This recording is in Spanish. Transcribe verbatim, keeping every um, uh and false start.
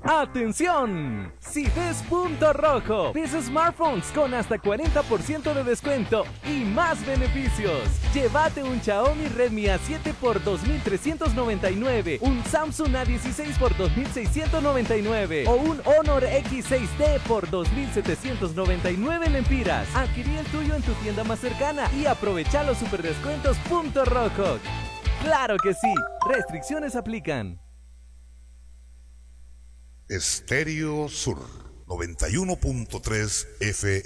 ¡Atención! Si ves Punto Rojo, ves smartphones con hasta cuarenta por ciento de descuento y más beneficios. Llévate un Xiaomi Redmi A siete por dos mil trescientos noventa y nueve, un Samsung A dieciséis por dos mil seiscientos noventa y nueve o un Honor X seis D por dos mil setecientos noventa y nueve lempiras. Adquirí el tuyo en tu tienda más cercana y aprovecha los superdescuentos Punto Rojo. ¡Claro que sí! Restricciones aplican. Estéreo Sur noventa y uno punto tres F